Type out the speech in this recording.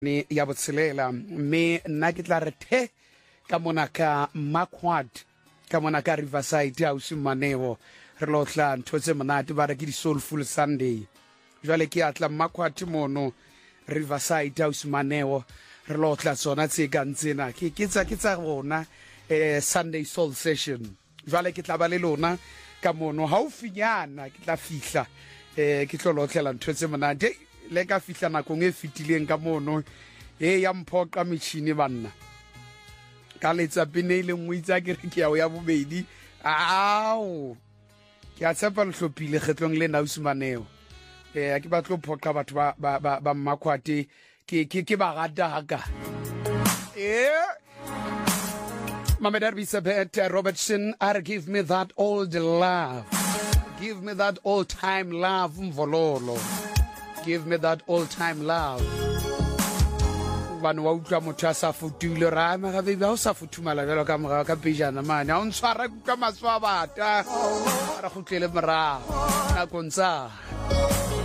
ni ya botshelela mme nna ke tla re the ka mona ka Marquard ka mona ka Riverside ya usimaneo re lo tla ntotse monate ba re ke di Soulful Sunday jwale ke atla Marquard mono Riverside ya usimaneo re lo tla tsona tse ka ntsena ke tsa bona Sunday Soul Session jwale ke tla ba le lona ka mono haufinyana ke tla fihla ke tlo lotlela ntotse monate le ka fihla nakong e fitileng ka mono ya mphoqa metšhini banna ka letsa pene ile ngwitsa ke re ke ya bobedi ao ke a tshepa le hlopile kgetlong le nausimaneo ke ba tlo phoqa batho ba Marquard ke ba gata haka Mamed Elizabeth Robertson are give me that old love, give me that old time love mvololo, give me that old time love. Bana wa utlwa motho a sa futule ra ma ga bebe o sa futhumala jalo ka moga ka pejana mane a o ntshwara ka maswa bata ra go tlele mora na kontsa